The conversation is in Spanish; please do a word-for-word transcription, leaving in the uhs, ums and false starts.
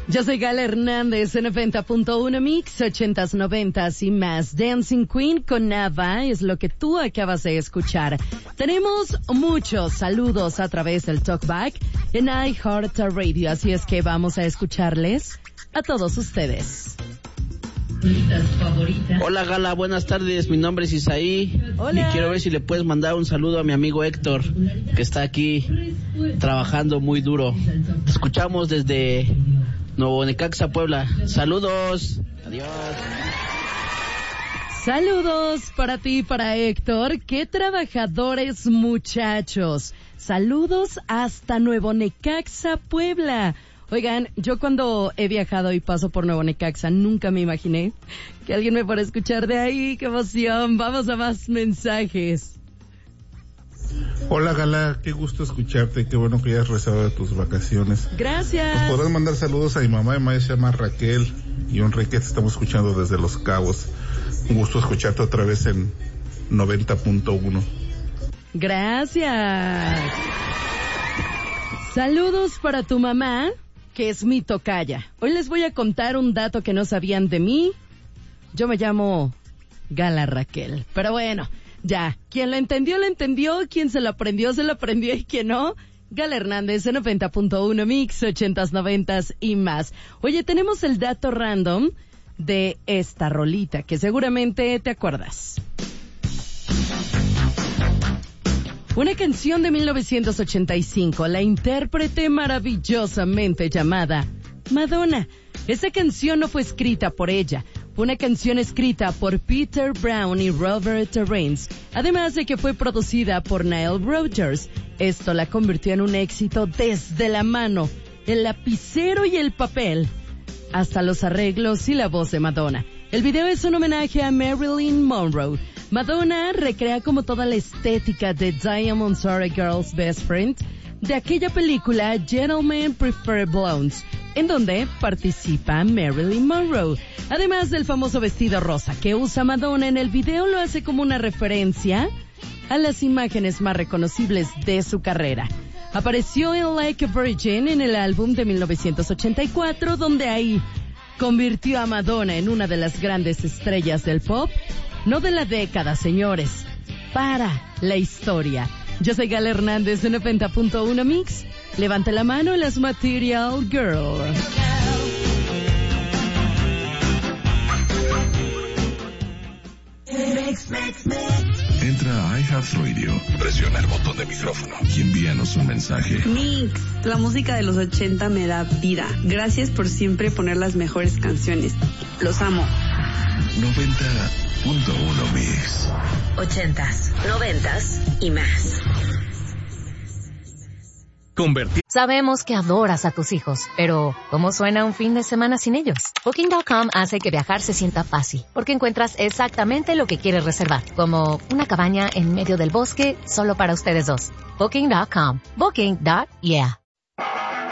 Yo soy Gala Hernández en noventa punto uno Mix, ochentas, noventas y más. Dancing Queen con Nava es lo que tú acabas de escuchar. Tenemos muchos saludos a través del Talkback en iHeartRadio, así es que vamos a escucharles a todos ustedes. Hola Gala, buenas tardes, mi nombre es Isaí. Hola. Y quiero ver si le puedes mandar un saludo a mi amigo Héctor, que está aquí trabajando muy duro. Te escuchamos desde Nuevo Necaxa, Puebla. Saludos. Adiós. Saludos para ti, para Héctor. Qué trabajadores, muchachos. Saludos hasta Nuevo Necaxa, Puebla. Oigan, yo cuando he viajado y paso por Nuevo Necaxa, nunca me imaginé que alguien me fuera a escuchar de ahí. ¡Qué emoción! Vamos a más mensajes. Hola Gala, qué gusto escucharte, qué bueno que hayas regresado de tus vacaciones. Gracias. Nos podrás mandar saludos a mi mamá, mi mamá se llama Raquel y un Enrique, te estamos escuchando desde Los Cabos. Un gusto escucharte otra vez en noventa punto uno. Gracias. Saludos para tu mamá, que es mi tocaya. Hoy les voy a contar un dato que no sabían de mí. Yo me llamo Gala Raquel, pero bueno, ya, quien lo entendió, lo entendió, quien se lo aprendió, se lo aprendió, y quien no, Gala Hernández en noventa punto uno Mix, ochentas, noventas y más. Oye, tenemos el dato random de esta rolita, que seguramente te acuerdas. Una canción de mil novecientos ochenta y cinco, la intérprete maravillosamente llamada Madonna. Esa canción no fue escrita por ella, fue una canción escrita por Peter Brown y Robert Terrence, además de que fue producida por Nile Rodgers. Esto la convirtió en un éxito desde la mano, el lapicero y el papel, hasta los arreglos y la voz de Madonna. El video es un homenaje a Marilyn Monroe. Madonna recrea como toda la estética de Diamonds Are a Girl's Best Friend de aquella película Gentlemen Prefer Blondes, en donde participa Marilyn Monroe. Además del famoso vestido rosa que usa Madonna en el video, lo hace como una referencia a las imágenes más reconocibles de su carrera. Apareció en Like a Virgin en el álbum de mil novecientos ochenta y cuatro, donde ahí convirtió a Madonna en una de las grandes estrellas del pop, no de la década, señores, para la historia. Yo soy Gala Hernández de noventa punto uno Mix. Levante la mano, las Material Girl. Entra a iHeartRadio, presiona el botón de micrófono y envíanos un mensaje. Mix, la música de los ochenta me da vida. Gracias por siempre poner las mejores canciones. Los amo. noventa punto uno Mix. Ochentas, noventas y más. Convertir. Sabemos que adoras a tus hijos, pero ¿cómo suena un fin de semana sin ellos? Booking punto com hace que viajar se sienta fácil, porque encuentras exactamente lo que quieres reservar, como una cabaña en medio del bosque solo para ustedes dos. Booking punto com. Booking. Yeah.